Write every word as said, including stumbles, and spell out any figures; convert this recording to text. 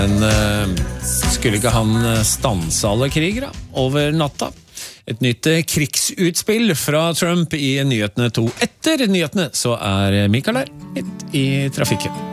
Men uh, skulle ikke han stanse alle kriger da, over natta? Et nytt krigsutspill fra Trump i nyhetene to. Etter nyhetene så er Mikael her, midt i trafikken.